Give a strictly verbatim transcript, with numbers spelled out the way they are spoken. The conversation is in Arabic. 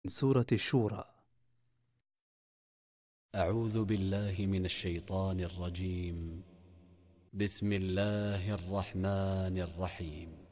سورة الشورى. أعوذ بالله من الشيطان الرجيم. بسم الله الرحمن الرحيم.